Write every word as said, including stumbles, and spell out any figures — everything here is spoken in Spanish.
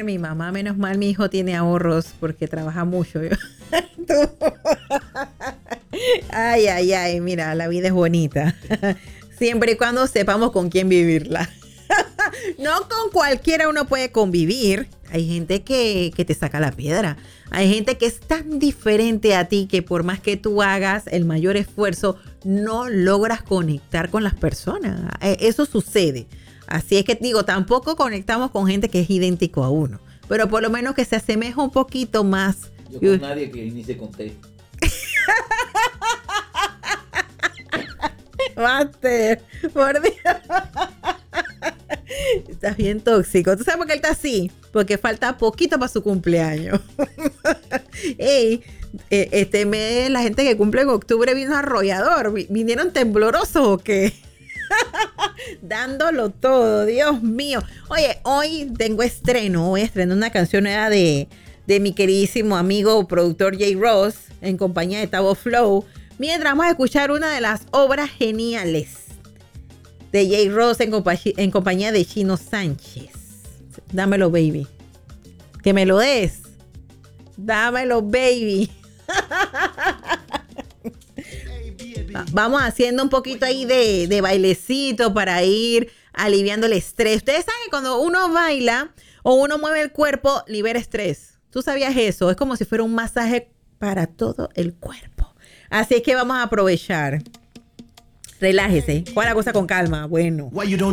mi mamá, menos mal mi hijo tiene ahorros porque trabaja mucho. Ay, ay, ay, mira, la vida es bonita. Siempre y cuando sepamos con quién vivirla. No con cualquiera uno puede convivir. Hay gente que, que te saca la piedra. Hay gente que es tan diferente a ti que por más que tú hagas el mayor esfuerzo, no logras conectar con las personas. Eso sucede. Así es que digo, tampoco conectamos con gente que es idéntico a uno. Pero por lo menos que se asemeja un poquito más. Yo con nadie que ni se conté. Master, por Dios. Estás bien tóxico. ¿Tú sabes por qué él está así? Porque falta poquito para su cumpleaños. Ey, este mes la gente que cumple en octubre vino arrollador. ¿Vinieron temblorosos o qué? Dándolo todo, Dios mío. Oye, hoy tengo estreno. Hoy estreno una canción nueva de, de mi queridísimo amigo productor Jay Ross en compañía de Tavo Flow. Mientras vamos a escuchar una de las obras geniales de Jay Ross en, compa- en compañía de Chino Sánchez. Dámelo, baby. Que me lo des. Dámelo, baby. Vamos haciendo un poquito ahí de, de bailecito para ir aliviando el estrés. Ustedes saben que cuando uno baila o uno mueve el cuerpo, libera estrés. ¿Tú sabías eso? Es como si fuera un masaje para todo el cuerpo. Así es que vamos a aprovechar. Relájese. Juega la cosa con calma. Bueno.